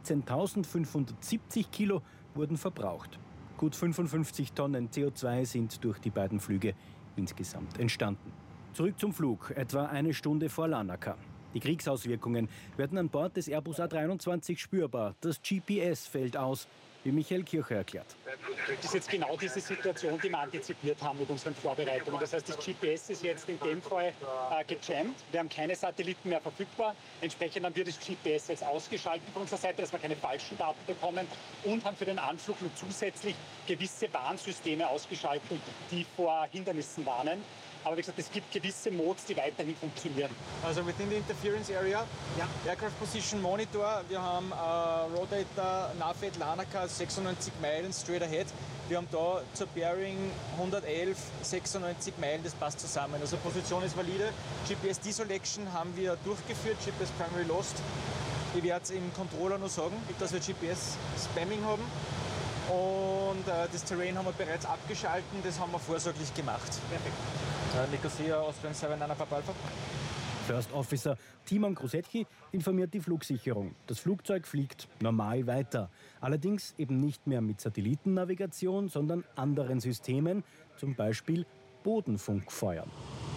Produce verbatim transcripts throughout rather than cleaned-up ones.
siebzehntausendfünfhundertsiebzig Kilo wurden verbraucht. Gut fünfundfünfzig Tonnen C O zwei sind durch die beiden Flüge insgesamt entstanden. Zurück zum Flug, etwa eine Stunde vor Larnaca. Die Kriegsauswirkungen werden an Bord des Airbus A dreiundzwanzig spürbar. Das G P S fällt aus, wie Michael Kircher erklärt. Das ist jetzt genau diese Situation, die wir antizipiert haben mit unseren Vorbereitungen. Das heißt, das G P S ist jetzt in dem Fall äh, gejammt. Wir haben keine Satelliten mehr verfügbar. Entsprechend haben wir das G P S jetzt ausgeschaltet von unserer Seite, dass wir keine falschen Daten bekommen, und haben für den Anflug noch zusätzlich gewisse Warnsysteme ausgeschaltet, die vor Hindernissen warnen. Aber wie gesagt, es gibt gewisse Modes, die weiterhin funktionieren. Also within the interference area, ja. Aircraft Position Monitor, wir haben äh, Rotator Nafed Larnaca sechsundneunzig Meilen straight ahead. Wir haben da zur Bearing hundertelf, sechsundneunzig Meilen, das passt zusammen. Also Position ist valide. G P S Deselection haben wir durchgeführt, G P S Primary Lost. Ich werde es im Controller nur sagen, dass wir G P S Spamming haben. Und äh, das Terrain haben wir bereits abgeschalten, das haben wir vorsorglich gemacht. Perfekt. Uh, Nicosia, Austrian seven nine Papa Alpha. First Officer Timon Krusetki informiert die Flugsicherung. Das Flugzeug fliegt normal weiter. Allerdings eben nicht mehr mit Satellitennavigation, sondern anderen Systemen, zum Beispiel Bodenfunkfeuern.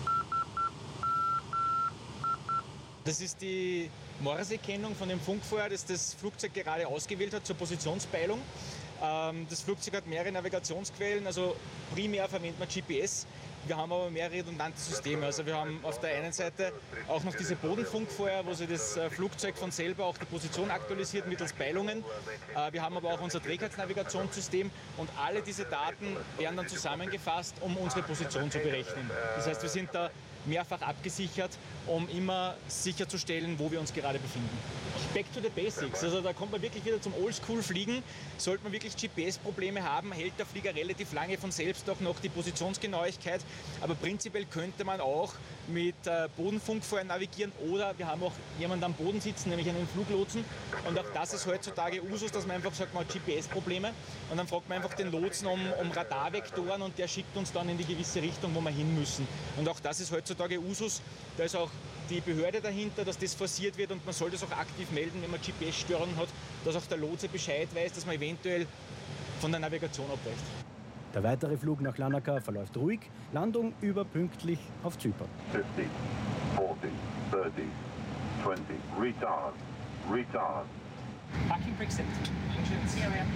Das ist die Morseerkennung von dem Funkfeuer, das das Flugzeug gerade ausgewählt hat zur Positionspeilung. Das Flugzeug hat mehrere Navigationsquellen, also primär verwendet man G P S. Wir haben aber mehr redundante Systeme. Also wir haben auf der einen Seite auch noch diese Bodenfunkfeuer, wo sich das Flugzeug von selber auch die Position aktualisiert mittels Peilungen. Wir haben aber auch unser Trägheitsnavigationssystem, und alle diese Daten werden dann zusammengefasst, um unsere Position zu berechnen. Das heißt, wir sind da mehrfach abgesichert, um immer sicherzustellen, wo wir uns gerade befinden. Back to the basics. Also da kommt man wirklich wieder zum Oldschool-Fliegen. Sollte man wirklich G P S-Probleme haben, hält der Flieger relativ lange von selbst auch noch die Positionsgenauigkeit. Aber prinzipiell könnte man auch mit äh, Bodenfunkfeuer navigieren, oder wir haben auch jemanden am Boden sitzen, nämlich einen Fluglotsen. Und auch das ist heutzutage Usus, dass man einfach sagt, man hat G P S-Probleme. Und dann fragt man einfach den Lotsen um, um Radarvektoren, und der schickt uns dann in die gewisse Richtung, wo wir hin müssen. Und auch das ist heutzutage Usus. Da ist auch die Behörde dahinter, dass das forciert wird, und man soll das auch aktiv melden, wenn man G P S-Störungen hat, dass auch der Lotse Bescheid weiß, dass man eventuell von der Navigation abweicht. Der weitere Flug nach Larnaca verläuft ruhig, Landung überpünktlich auf Zypern. fifty, forty, thirty, twenty, retard, retard. Parking brake set. Engines.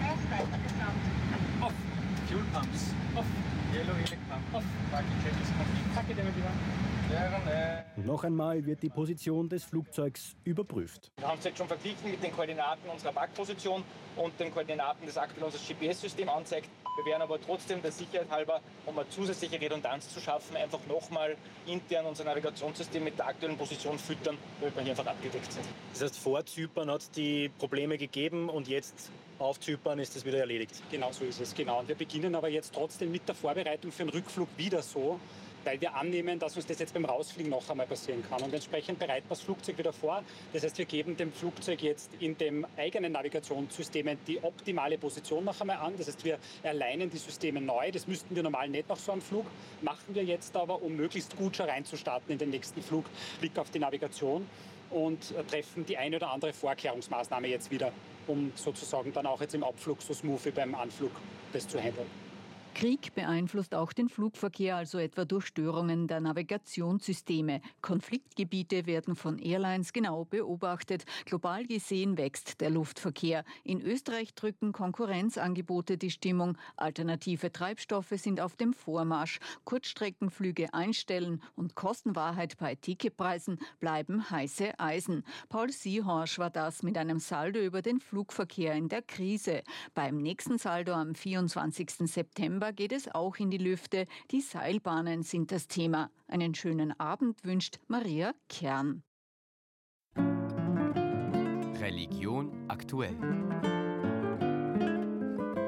Off. Fuel pumps. Off. Yellow helic pump. Off. Parking changes complete. Danke dir, mein Lieber. Und noch einmal wird die Position des Flugzeugs überprüft. Wir haben es jetzt schon verglichen mit den Koordinaten unserer Backposition und den Koordinaten, das aktuell unser G P S-System anzeigt. Wir werden aber trotzdem der Sicherheit halber, um eine zusätzliche Redundanz zu schaffen, einfach nochmal intern unser Navigationssystem mit der aktuellen Position füttern, damit wir hier einfach abgedeckt sind. Das heißt, vor Zypern hat es die Probleme gegeben, und jetzt auf Zypern ist das wieder erledigt? Genau so ist es, genau. Und wir beginnen aber jetzt trotzdem mit der Vorbereitung für den Rückflug wieder so, weil wir annehmen, dass uns das jetzt beim Rausfliegen noch einmal passieren kann. Und entsprechend bereiten wir das Flugzeug wieder vor. Das heißt, wir geben dem Flugzeug jetzt in dem eigenen Navigationssystem die optimale Position noch einmal an. Das heißt, wir erleinen die Systeme neu. Das müssten wir normal nicht nach so einem Flug. Machen wir jetzt aber, um möglichst gut schon reinzustarten in den nächsten Flug, Blick auf die Navigation, und treffen die eine oder andere Vorkehrungsmaßnahme jetzt wieder, um sozusagen dann auch jetzt im Abflug so smooth wie beim Anflug das zu handeln. Krieg beeinflusst auch den Flugverkehr, also etwa durch Störungen der Navigationssysteme. Konfliktgebiete werden von Airlines genau beobachtet. Global gesehen wächst der Luftverkehr. In Österreich drücken Konkurrenzangebote die Stimmung. Alternative Treibstoffe sind auf dem Vormarsch. Kurzstreckenflüge einstellen und Kostenwahrheit bei Ticketpreisen bleiben heiße Eisen. Paul Seehorsch war das mit einem Saldo über den Flugverkehr in der Krise. Beim nächsten Saldo am vierundzwanzigsten September geht es auch in die Lüfte. Die Seilbahnen sind das Thema. Einen schönen Abend wünscht Maria Kern. Religion aktuell.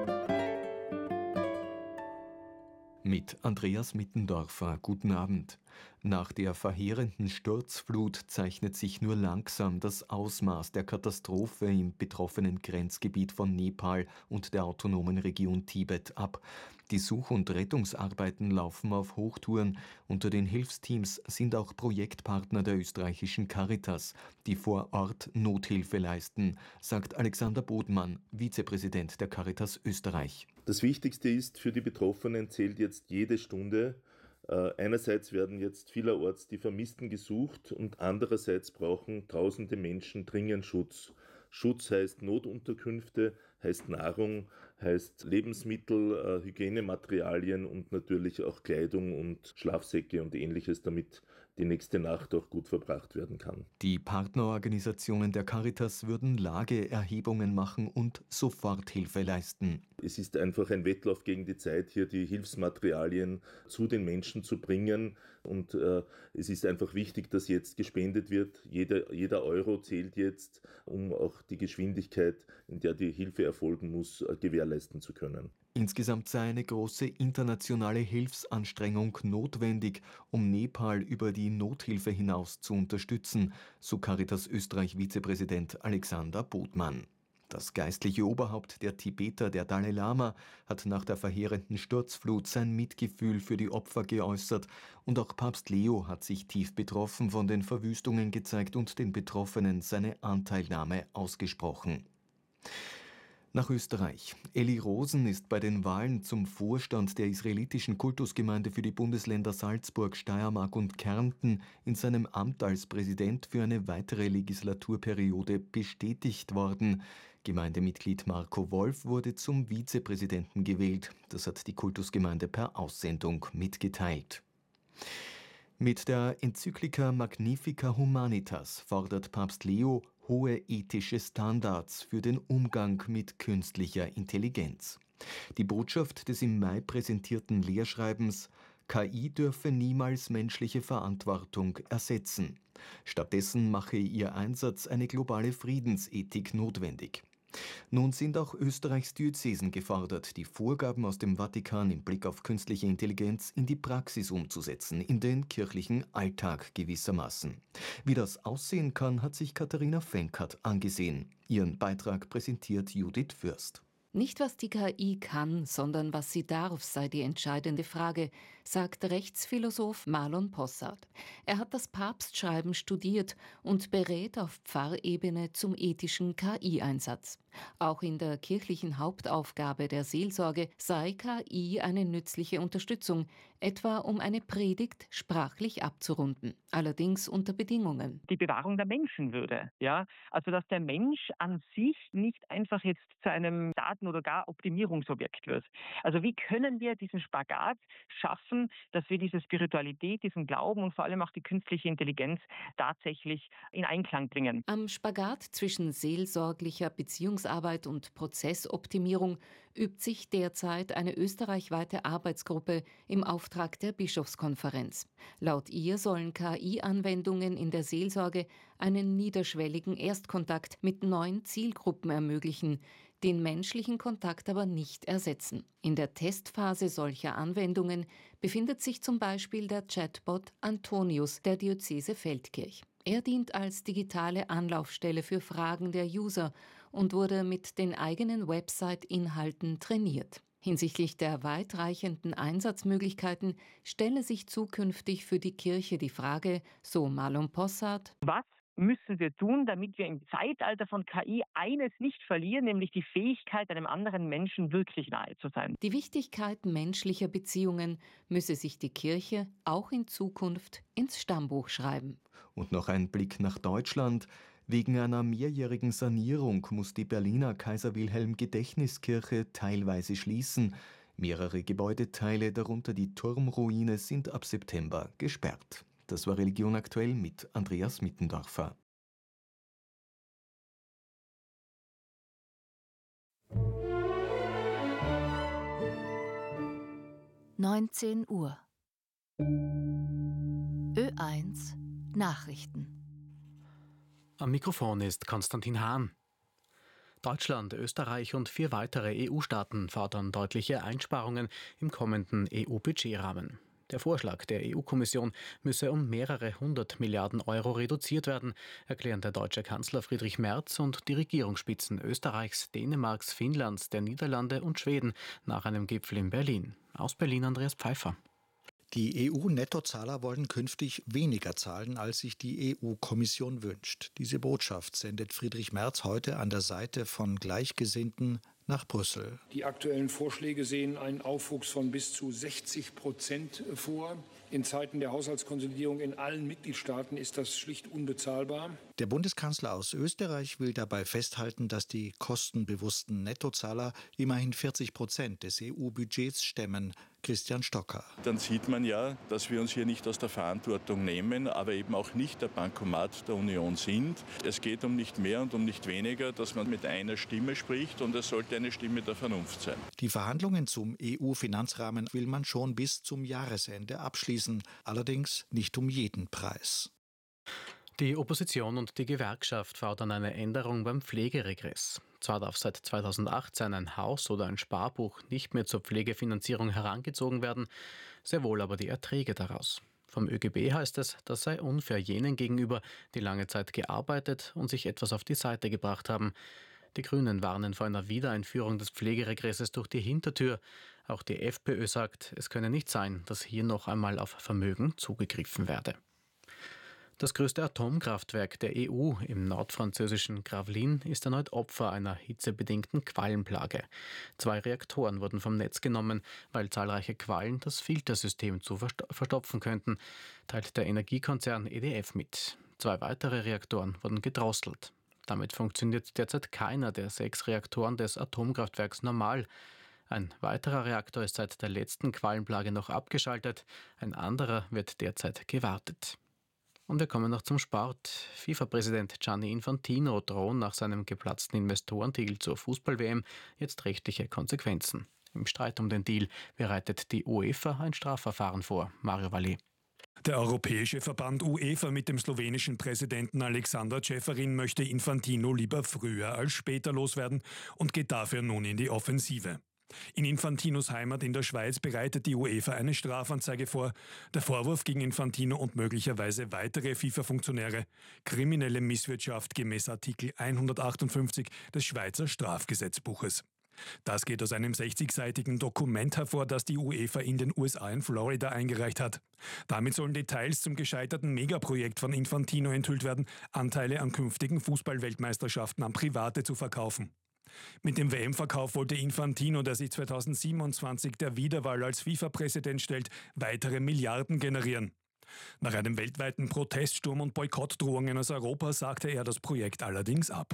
Mit Andreas Mittendorfer. Guten Abend. Nach der verheerenden Sturzflut zeichnet sich nur langsam das Ausmaß der Katastrophe im betroffenen Grenzgebiet von Nepal und der autonomen Region Tibet ab. Die Such- und Rettungsarbeiten laufen auf Hochtouren. Unter den Hilfsteams sind auch Projektpartner der österreichischen Caritas, die vor Ort Nothilfe leisten, sagt Alexander Bodmann, Vizepräsident der Caritas Österreich. Das Wichtigste ist, für die Betroffenen zählt jetzt jede Stunde. Einerseits werden jetzt vielerorts die Vermissten gesucht und andererseits brauchen tausende Menschen dringend Schutz. Schutz heißt Notunterkünfte, heißt Nahrung, heißt Lebensmittel, Hygienematerialien und natürlich auch Kleidung und Schlafsäcke und Ähnliches, damit die nächste Nacht auch gut verbracht werden kann. Die Partnerorganisationen der Caritas würden Lageerhebungen machen und Soforthilfe leisten. Es ist einfach ein Wettlauf gegen die Zeit, hier die Hilfsmaterialien zu den Menschen zu bringen. Und äh, es ist einfach wichtig, dass jetzt gespendet wird. Jeder, jeder Euro zählt jetzt, um auch die Geschwindigkeit, in der die Hilfe erfolgen muss, äh, gewährleisten zu können. Insgesamt sei eine große internationale Hilfsanstrengung notwendig, um Nepal über die Nothilfe hinaus zu unterstützen, so Caritas Österreich-Vizepräsident Alexander Bodmann. Das geistliche Oberhaupt der Tibeter, der Dalai Lama, hat nach der verheerenden Sturzflut sein Mitgefühl für die Opfer geäußert und auch Papst Leo hat sich tief betroffen von den Verwüstungen gezeigt und den Betroffenen seine Anteilnahme ausgesprochen. Nach Österreich. Eli Rosen ist bei den Wahlen zum Vorstand der israelitischen Kultusgemeinde für die Bundesländer Salzburg, Steiermark und Kärnten in seinem Amt als Präsident für eine weitere Legislaturperiode bestätigt worden. Gemeindemitglied Marco Wolf wurde zum Vizepräsidenten gewählt. Das hat die Kultusgemeinde per Aussendung mitgeteilt. Mit der Enzyklika Magnifica Humanitas fordert Papst Leo hohe ethische Standards für den Umgang mit künstlicher Intelligenz. Die Botschaft des im Mai präsentierten Lehrschreibens K I dürfe niemals menschliche Verantwortung ersetzen. Stattdessen mache ihr Einsatz eine globale Friedensethik notwendig. Nun sind auch Österreichs Diözesen gefordert, die Vorgaben aus dem Vatikan im Blick auf künstliche Intelligenz in die Praxis umzusetzen, in den kirchlichen Alltag gewissermaßen. Wie das aussehen kann, hat sich Katharina Fenkert angesehen. Ihren Beitrag präsentiert Judith Fürst. Nicht, was die K I kann, sondern was sie darf, sei die entscheidende Frage, sagt Rechtsphilosoph Marlon Possart. Er hat das Papstschreiben studiert und berät auf Pfarrebene zum ethischen K I-Einsatz. Auch in der kirchlichen Hauptaufgabe der Seelsorge sei K I eine nützliche Unterstützung, etwa um eine Predigt sprachlich abzurunden, allerdings unter Bedingungen. Die Bewahrung der Menschenwürde, ja, also dass der Mensch an sich nicht einfach jetzt zu einem Daten- oder gar Optimierungsobjekt wird. Also wie können wir diesen Spagat schaffen, dass wir diese Spiritualität, diesen Glauben und vor allem auch die künstliche Intelligenz tatsächlich in Einklang bringen? Am Spagat zwischen seelsorglicher Beziehungsarbeit und Prozessoptimierung übt sich derzeit eine österreichweite Arbeitsgruppe im Auftrag der Bischofskonferenz. Laut ihr sollen K I-Anwendungen in der Seelsorge einen niederschwelligen Erstkontakt mit neuen Zielgruppen ermöglichen, den menschlichen Kontakt aber nicht ersetzen. In der Testphase solcher Anwendungen befindet sich zum Beispiel der Chatbot Antonius der Diözese Feldkirch. Er dient als digitale Anlaufstelle für Fragen der User und wurde mit den eigenen Website-Inhalten trainiert. Hinsichtlich der weitreichenden Einsatzmöglichkeiten stelle sich zukünftig für die Kirche die Frage, so Marlon Possart: Was müssen wir tun, damit wir im Zeitalter von K I eines nicht verlieren, nämlich die Fähigkeit, einem anderen Menschen wirklich nahe zu sein? Die Wichtigkeit menschlicher Beziehungen müsse sich die Kirche auch in Zukunft ins Stammbuch schreiben. Und noch ein Blick nach Deutschland. Wegen einer mehrjährigen Sanierung muss die Berliner Kaiser-Wilhelm-Gedächtniskirche teilweise schließen. Mehrere Gebäudeteile, darunter die Turmruine, sind ab September gesperrt. Das war Religion aktuell mit Andreas Mittendorfer. neunzehn Uhr. Ö eins Nachrichten. Am Mikrofon ist Konstantin Hahn. Deutschland, Österreich und vier weitere E U-Staaten fordern deutliche Einsparungen im kommenden E U-Budgetrahmen. Der Vorschlag der E U-Kommission müsse um mehrere hundert Milliarden Euro reduziert werden, erklären der deutsche Kanzler Friedrich Merz und die Regierungsspitzen Österreichs, Dänemarks, Finnlands, der Niederlande und Schweden nach einem Gipfel in Berlin. Aus Berlin Andreas Pfeiffer. Die E U-Nettozahler wollen künftig weniger zahlen, als sich die E U-Kommission wünscht. Diese Botschaft sendet Friedrich Merz heute an der Seite von Gleichgesinnten nach Brüssel. Die aktuellen Vorschläge sehen einen Aufwuchs von bis zu sechzig Prozent vor. In Zeiten der Haushaltskonsolidierung in allen Mitgliedstaaten ist das schlicht unbezahlbar. Der Bundeskanzler aus Österreich will dabei festhalten, dass die kostenbewussten Nettozahler immerhin vierzig Prozent des E U-Budgets stemmen. Christian Stocker. Dann sieht man ja, dass wir uns hier nicht aus der Verantwortung nehmen, aber eben auch nicht der Bankomat der Union sind. Es geht um nicht mehr und um nicht weniger, dass man mit einer Stimme spricht, und es sollte eine Stimme der Vernunft sein. Die Verhandlungen zum E U-Finanzrahmen will man schon bis zum Jahresende abschließen, allerdings nicht um jeden Preis. Die Opposition und die Gewerkschaft fordern eine Änderung beim Pflegeregress. Zwar darf seit zweitausendachtzehn ein Haus- oder ein Sparbuch nicht mehr zur Pflegefinanzierung herangezogen werden, sehr wohl aber die Erträge daraus. Vom ÖGB heißt es, das sei unfair jenen gegenüber, die lange Zeit gearbeitet und sich etwas auf die Seite gebracht haben. Die Grünen warnen vor einer Wiedereinführung des Pflegeregresses durch die Hintertür. Auch die FPÖ sagt, es könne nicht sein, dass hier noch einmal auf Vermögen zugegriffen werde. Das größte Atomkraftwerk der E U im nordfranzösischen Gravelines ist erneut Opfer einer hitzebedingten Quallenplage. Zwei Reaktoren wurden vom Netz genommen, weil zahlreiche Quallen das Filtersystem zu verstopfen könnten, teilt der Energiekonzern E D F mit. Zwei weitere Reaktoren wurden gedrosselt. Damit funktioniert derzeit keiner der sechs Reaktoren des Atomkraftwerks normal. Ein weiterer Reaktor ist seit der letzten Quallenplage noch abgeschaltet, ein anderer wird derzeit gewartet. Und wir kommen noch zum Sport. FIFA-Präsident Gianni Infantino drohen nach seinem geplatzten Investorendeal zur Fußball-W M jetzt rechtliche Konsequenzen. Im Streit um den Deal bereitet die UEFA ein Strafverfahren vor. Mario Valli. Der europäische Verband UEFA mit dem slowenischen Präsidenten Alexander Čeferin möchte Infantino lieber früher als später loswerden und geht dafür nun in die Offensive. In Infantinos Heimat in der Schweiz bereitet die UEFA eine Strafanzeige vor. Der Vorwurf gegen Infantino und möglicherweise weitere FIFA-Funktionäre: kriminelle Misswirtschaft gemäß Artikel hundertachtundfünfzig des Schweizer Strafgesetzbuches. Das geht aus einem sechzigseitigen Dokument hervor, das die UEFA in den U S A in Florida eingereicht hat. Damit sollen Details zum gescheiterten Megaprojekt von Infantino enthüllt werden, Anteile an künftigen Fußball-Weltmeisterschaften an Private zu verkaufen. Mit dem W M-Verkauf wollte Infantino, der sich zweitausendsiebenundzwanzig der Wiederwahl als FIFA-Präsident stellt, weitere Milliarden generieren. Nach einem weltweiten Proteststurm und Boykottdrohungen aus Europa sagte er das Projekt allerdings ab.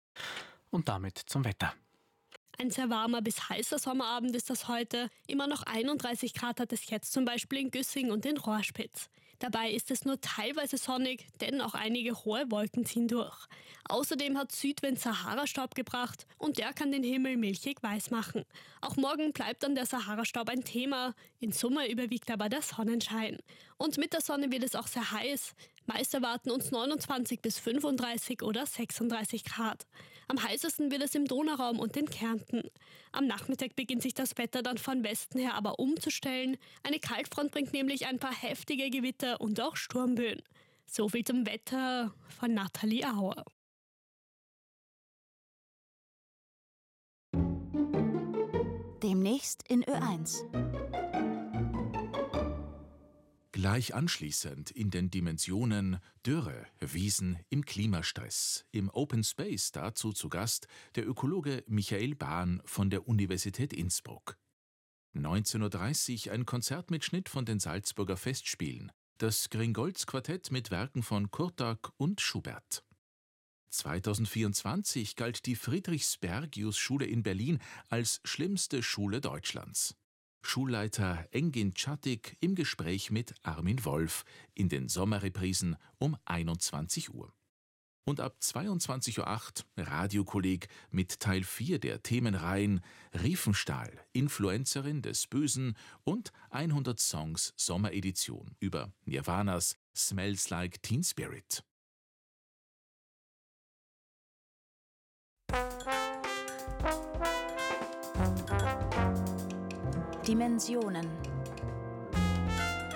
Und damit zum Wetter. Ein sehr warmer bis heißer Sommerabend ist das heute. Immer noch einunddreißig Grad hat es jetzt zum Beispiel in Güssing und in Rohrspitz. Dabei ist es nur teilweise sonnig, denn auch einige hohe Wolken ziehen durch. Außerdem hat Südwind Sahara-Staub gebracht und der kann den Himmel milchig weiß machen. Auch morgen bleibt dann der Sahara-Staub ein Thema. In Summe überwiegt aber der Sonnenschein. Und mit der Sonne wird es auch sehr heiß. Meist erwarten uns neunundzwanzig bis fünfunddreißig oder sechsunddreißig Grad. Am heißesten wird es im Donauraum und in Kärnten. Am Nachmittag beginnt sich das Wetter dann von Westen her aber umzustellen. Eine Kaltfront bringt nämlich ein paar heftige Gewitter und auch Sturmböen. So viel zum Wetter von Nathalie Auer. Demnächst in Ö eins. Gleich anschließend in den Dimensionen Dürre, Wiesen im Klimastress. Im Open Space dazu zu Gast der Ökologe Michael Bahn von der Universität Innsbruck. neunzehn Uhr dreißig ein Konzertmitschnitt von den Salzburger Festspielen. Das Gringolz-Quartett mit Werken von Kurtak und Schubert. zweitausendvierundzwanzig galt die Friedrichsbergius-Schule in Berlin als schlimmste Schule Deutschlands. Schulleiter Engin Czatik im Gespräch mit Armin Wolf in den Sommerreprisen um einundzwanzig Uhr. Und ab zweiundzwanzig Uhr acht Radiokolleg mit Teil vier der Themenreihen Riefenstahl, Influencerin des Bösen und hundert Songs Sommeredition über Nirvanas Smells Like Teen Spirit. Dimensionen.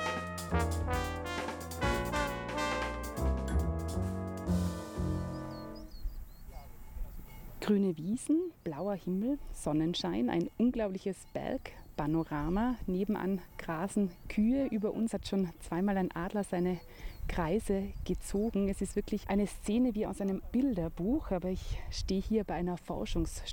Grüne Wiesen, blauer Himmel, Sonnenschein, ein unglaubliches Bergpanorama. Nebenan grasen Kühe. Über uns hat schon zweimal ein Adler seine Kreise gezogen. Es ist wirklich eine Szene wie aus einem Bilderbuch, aber ich stehe hier bei einer Forschungsstätte